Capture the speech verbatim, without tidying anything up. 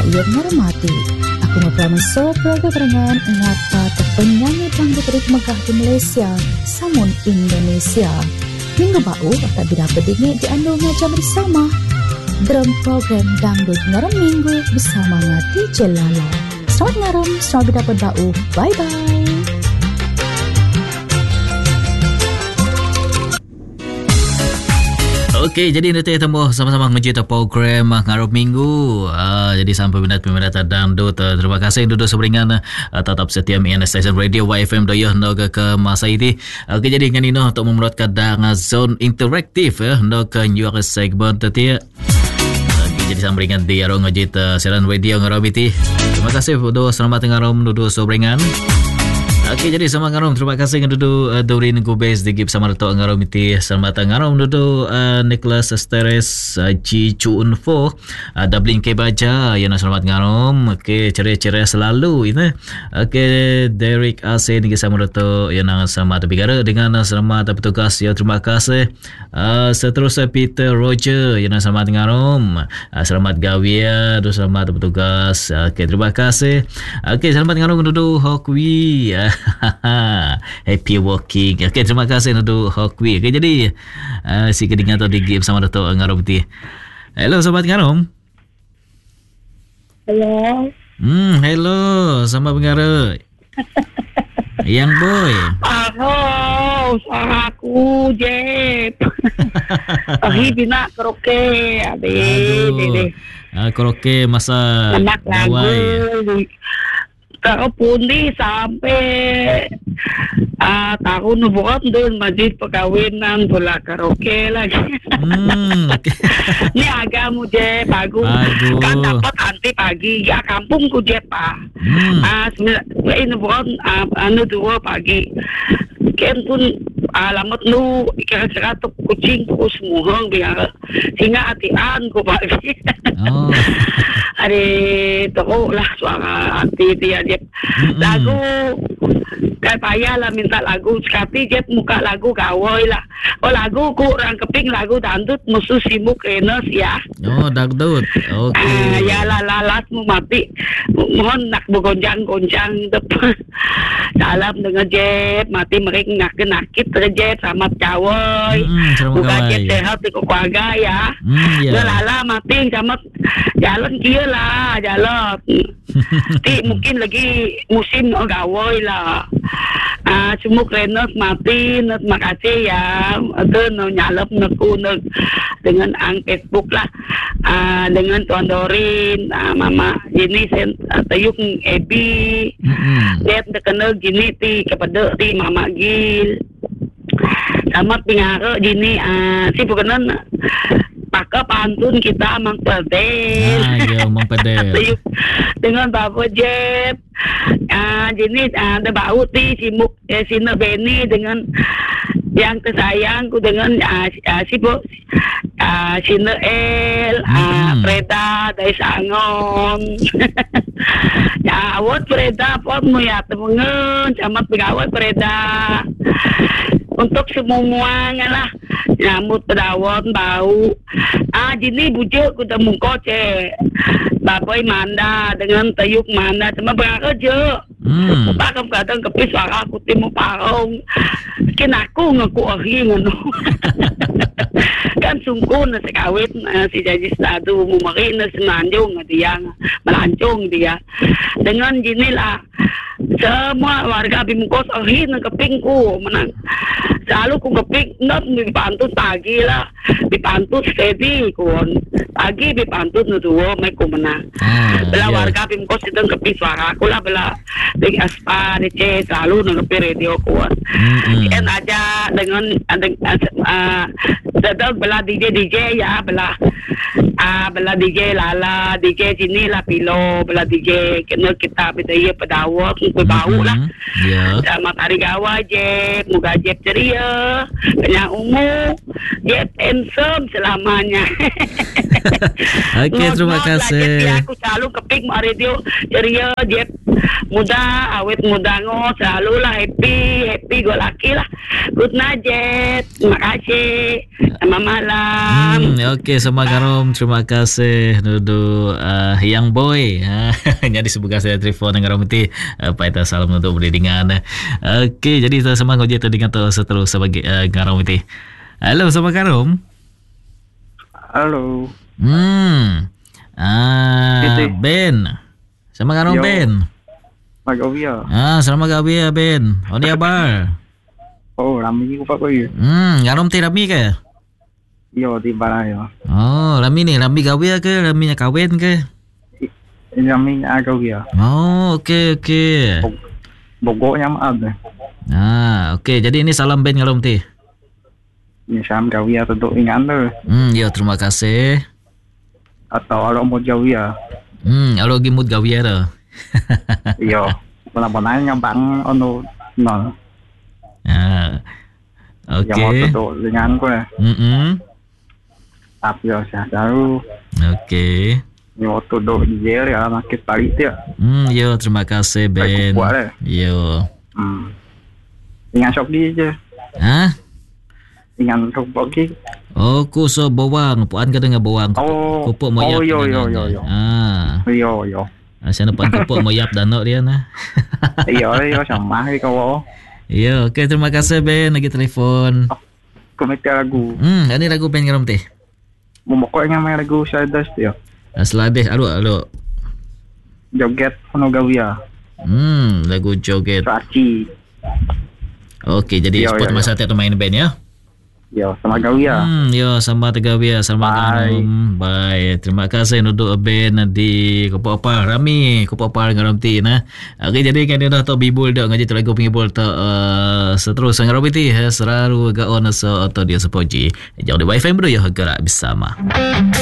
ia menghormati. Aku mempromiso program dengan ngapa penyanyi dangdut dari Megah di Malaysia, Samun Indonesia. Minggu bau akan didapat dingin di anu jam bersama. Dalam program dangdut ngaram minggu bersama D J Lala. Selamat ngaram, selamat dapat bau. Bye bye. Okey, jadi nanti temu sama-sama mencerita program Ngarap Minggu. Uh, jadi sampai minat-minat dangdut. Uh, terima kasih yang duduk seberingan uh, tetap setia mengenai stesen radio Y F M doyo nak ke masa ini. Okey, jadi dengan ini untuk memulakan dengan zone interaktif ya nak ke new segmen tadi. Okey, jadi sampai dengan di arong ngejit siaran radio Ngarap itu. Terima kasih duduk selamat ngarom duduk seberingan. Okey, jadi sama ngarom terima kasih yang duduk uh, Dorin Gubes di Gip sama Dato' ngarom iti selamat ngarom duduk uh, Nicholas Esteres uh, G Chun Fo uh, Dublin K Baja yang selamat ngarom. Okey, ceria-ceria selalu ini. Okey, Derek Asen di sama Dato' yang selamat bigara dengan selamat bertugas ya terima kasih. Uh, seterusnya Peter Roger yang selamat ngarom. Uh, selamat gawia do selamat bertugas. Okey, terima kasih. Okey, selamat ngarom duduk Hokwi. Happy working. Okay, terima kasih untuk Hokwi. Okay, jadi uh, si kedingan atau di game sama Dato' Ngarom ti. Hello sobat Ngarom. Hello. Hmm, hello sama pengaruh. Yang boy. Halo, aku Jep. Ahi bina karaoke, ade, dede. Ah, karaoke masa anak lagu. Kau pundi sampai uh, tahun bukan dun masjid perkawinan pula karaoke lagi. Hmm, okay. Ni agamu je bagus. Aduh. Kan dapat anti pagi ya kampungku je pa. Hmm. Ah, uh, ini bukan uh, anu dua pagi. Ken pun alamat nu kira-kira tu kucing ku semua biar singa atian ku pagi. Oh. Ada tahu lah suara anti dia dia lagu kayak payah lah minta lagu sekali dia muka lagu gawai lah. Oh lagu ku orang keping lagu dangdut musuh simuk enes ya. Oh dangdut. Oke. Okay. Uh, ya lah lalat mu mati. Mohon nak bergonjang-gonjang depan. Salam dengan Jep mati mereka ngakit-ngakit terjet sama cawai. Mm, bukan Jep sehat di keluarga ya. Mm, yeah. Lala mati sama jalan kia lah jalan. Ti mungkin lagi musim gawai lah. Ah, semua kerenas mati, nak makasih ya. Itu no nyalap naku nak dengan ang Facebook lah. Ah, dengan Tuan Dorin, ah, Mama Jini sen tayuk Ebi. Lihat terkenal Jini ti kepada ti Mama Gil. Sama pingara Jini ah si bukanan pakai pantun kita Mang Pedel. Ah, ya Mang Pedel. Dengan Bapak Jep. Ah, Jini ah, ada bau ti simuk eh, Sina Beni dengan yang tersayangku dengan ah, ah, si bu ah, Sina El, ah, Freda dari Sangon. Ya, awat Freda pun mu ya temengen, camat pegawai Freda. Untuk semuanya lah nyambut pedawon bau. Ah, Jini bujuk kuda mungko ce. Baboy manda dengan tayuk manda cuma berkerja. Hmm. Pakam kadang kepis suara aku timu parong. Kin aku ngaku ahi ngono. Kan sungguh na sekawit uh, si Jaji Stadu mumari na senanjung dia melancung dia. Dengan Jini lah semua warga Bimkos ahi na kepingku menang. Selalu ku keping not dibantu pagi lah, dibantu steady kun. Pagi dibantu nuduo mai ku menang. Ah, bela yeah. Warga Bimkos itu keping suara aku lah bela di aspa di C selalu ngepi radio ku. Mm-hmm. Dan aja dengan uh, sedang bela D J D J ya bela ah bela D J Lala D J sini lah Pilo bela D J kena kita bedaya pedawat ku bau lah. Ya. Selamat hari gawa Jep, moga Jep ceria, kenyang umur, Jep handsome selamanya. Okey, terima kasih. Jep, aku selalu keping mak radio ceria, Jep muda, awet muda ngo, selalu lah happy, happy go laki lah. Good night, Jet. Terima kasih. Selamat malam. Hmm, okey, sama Karom. Terima kasih Nudu uh, Yang Boy. Jadi semoga saya telefon dengan Karom ti. Apa itu salam untuk berdingan. Okey, jadi kita sama ngoje tu dengan tu seterus sebagai uh, Karom ti. Halo, sama Karom. Halo. Hmm. Ah, Ben. Sama Karom Ben. Magawia. Ah, selamat gabi ya Ben. Oni abar. Oh, rami ko pa ko yun. Hmm, Karom ti rami ke? Yo, di ba yo? Oh, rami ni rami gawi ke? Rami nya kawin ke? Rami agawia. Oh, okey okey. Bogoknya maaf. Ah, okey. Jadi ini salam Ben Karom ti. Ni sam gawia untuk ingat tu. Hmm, ya terima kasih. Atau kalau mau gawia. Hmm, alo gimut gawi ada. Yo, benar-benar nyambang ono no. Ah. Yang mau Okey. untuk dengan ko. Hmm. Tapi yo saya tahu. Okey. Ni waktu duduk di jail ya makin balik dia. Hmm, yo terima kasih Ben. Baik, kuat, eh? Yo. Hmm. Ingat shop di je. Hah? Ingat shop lagi. Oh, ku so bawang, puan ka dengan bawang. Oh. Kupuk moyap. Oh, yo yo dengan- yo yo. Ah. Yo yo. Asal puan kupuk moyap danok dia nah. Yo yo sama kau. Ya, okey terima kasih Ben lagi telefon. Komite lagu. Hmm, ini lagu Ben Karom ti. Memokoknya main lagu Stardust dia. Seladih alo alo. Joget ono gawia. Hmm, lagu joget. Saci. Okey, jadi Yo, spot yo, masa tu main Ben ya. Yo, sama gawia. Hmm, yo sama tegawia sama Bye. Karom. Bye. Terima kasih duduk Ben di Kopo apa Rami, Kopo apa Karom ti nah. Okey, jadi kan dia dah tahu bibul dah ngaji tu lagu pengibul tu uh, seterus Karom ti selalu ga on so atau dia sepoji. Jauh di Wi-Fi bro ya gerak bersama.